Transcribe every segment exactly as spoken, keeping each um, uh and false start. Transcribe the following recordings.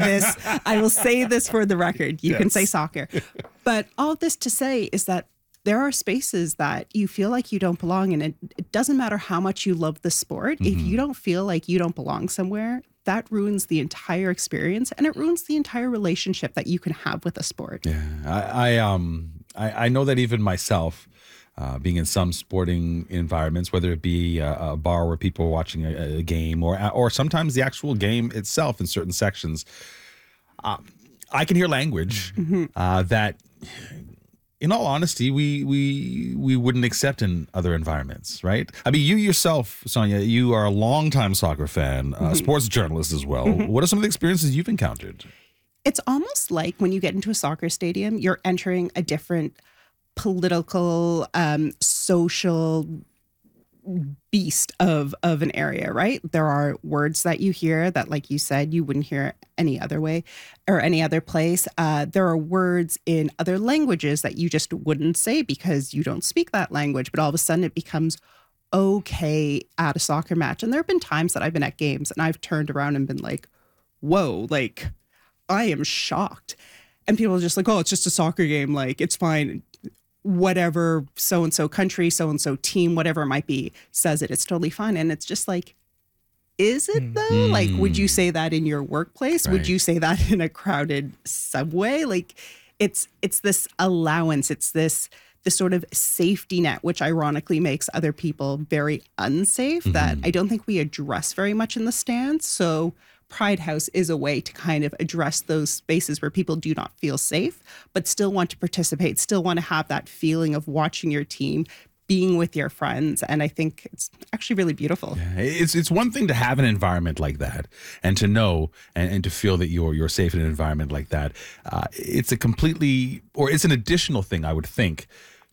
this. I will say this for the record. You Yes. can say soccer. But all this to say is that there are spaces that you feel like you don't belong in. It, it doesn't matter how much you love the sport. Mm-hmm. If you don't feel like you don't belong somewhere, that ruins the entire experience, and it ruins the entire relationship that you can have with a sport. Yeah, I, I um I, I know that even myself, uh, being in some sporting environments, whether it be a, a bar where people are watching a, a game, or or sometimes the actual game itself in certain sections, uh, I can hear language mm-hmm. uh, that, in all honesty, we we we wouldn't accept in other environments, right? I mean, you yourself, Sonia, you are a longtime soccer fan, mm-hmm. a sports journalist as well. Mm-hmm. What are some of the experiences you've encountered? It's almost like when you get into a soccer stadium, you're entering a different political, um, social beast of of an area, right? There are words that you hear that, like you said, you wouldn't hear any other way or any other place. Uh, there are words in other languages that you just wouldn't say because you don't speak that language, but all of a sudden it becomes okay at a soccer match. And there have been times that I've been at games and I've turned around and been like, whoa, like I am shocked. And people are just like, oh, it's just a soccer game. Like, it's fine. Whatever so-and-so country, so-and-so team, whatever it might be, says it, it's totally fine. And it's just like, is it though? Mm. Like, would you say that in your workplace? Right. Would you say that in a crowded subway? Like, it's it's this allowance. It's this this sort of safety net, which ironically makes other people very unsafe, mm-hmm. that I don't think we address very much in the stands. So Pride House is a way to kind of address those spaces where people do not feel safe, but still want to participate, still want to have that feeling of watching your team, being with your friends. And I think it's actually really beautiful. Yeah, it's it's one thing to have an environment like that and to know and, and to feel that you're you're safe in an environment like that. Uh, it's a completely, or it's an additional thing, I would think,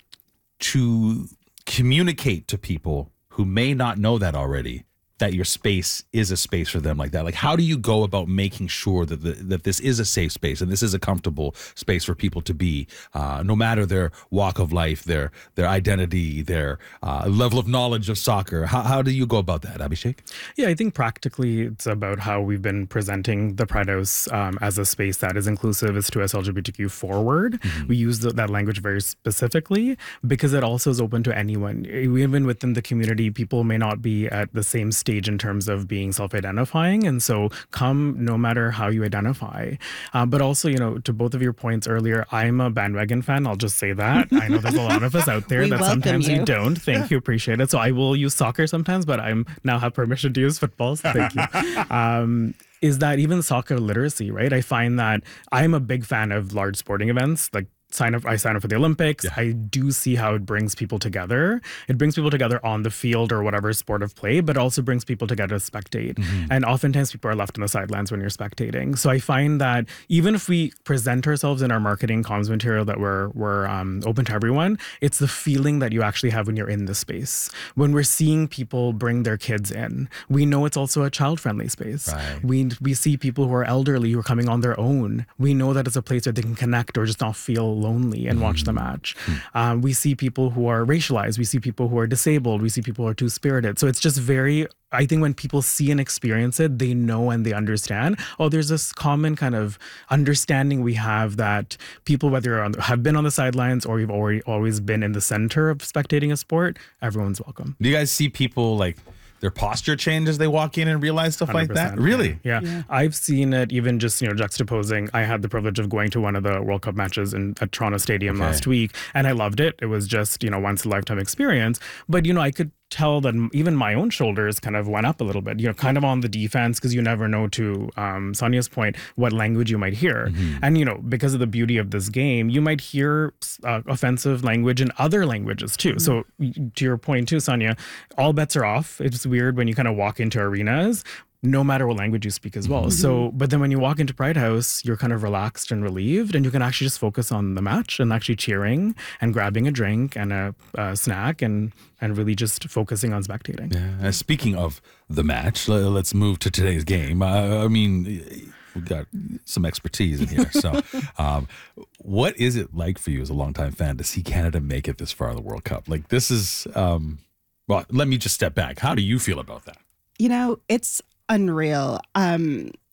to communicate to people who may not know that already, that your space is a space for them like that. Like, how do you go about making sure that the, that this is a safe space and this is a comfortable space for people to be, uh, no matter their walk of life, their their identity, their uh, level of knowledge of soccer? How, how do you go about that, Abhishek? Yeah, I think practically it's about how we've been presenting the Pride House um, as a space that is inclusive, is to us L G B T Q forward. Mm-hmm. We use the, that language very specifically because it also is open to anyone. Even within the community, people may not be at the same stage in terms of being self-identifying. And so come no matter how you identify. Uh, but also, you know, to both of your points earlier, I'm a bandwagon fan. I'll just say that. I know there's a lot of us out there that sometimes you. we don't. Thank you. Appreciate it. So I will use soccer sometimes, but I'm now have permission to use football. So thank you. Um, is that even soccer literacy, right? I find that I'm a big fan of large sporting events, like Sign up. I sign up for the Olympics. Yeah. I do see how it brings people together. It brings people together on the field or whatever sport of play, but also brings people together to spectate. Mm-hmm. And oftentimes people are left on the sidelines when you're spectating. So I find that even if we present ourselves in our marketing comms material that we're we're um, open to everyone, it's the feeling that you actually have when you're in the space. When we're seeing people bring their kids in, we know it's also a child-friendly space. Right. We we see people who are elderly who are coming on their own. We know that it's a place where they can connect or just not feel lonely and watch the match. Um, we see people who are racialized. We see people who are disabled. We see people who are two-spirited. So it's just very, I think when people see and experience it, they know and they understand, oh, there's this common kind of understanding we have that people, whether on, have been on the sidelines or you've already always been in the center of spectating a sport, everyone's welcome. Do you guys see people like their posture change as they walk in and realize stuff like that? Really? Yeah. Yeah. I've seen it even just, you know, juxtaposing. I had the privilege of going to one of the World Cup matches in at Toronto Stadium okay. last week, and I loved it. It was just, you know, once in a lifetime experience. But, you know, I could tell that even my own shoulders kind of went up a little bit, you know, kind of on the defense, because you never know, to um, Sonia's point, what language you might hear. Mm-hmm. And, you know, because of the beauty of this game, you might hear uh, offensive language in other languages too. Mm-hmm. So to your point too, Sonia, all bets are off. It's weird when you kind of walk into arenas, no matter what language you speak as well. Mm-hmm. So, but then when you walk into Pride House, you're kind of relaxed and relieved, and you can actually just focus on the match and actually cheering and grabbing a drink and a, a snack and and really just focusing on spectating. Yeah. Uh, speaking of the match, let's move to today's game. Uh, I mean, we've got some expertise in here. So, um, what is it like for you as a longtime fan to see Canada make it this far in the World Cup? Like, this is, um, well, let me just step back. How do you feel about that? You know, it's unreal. Um,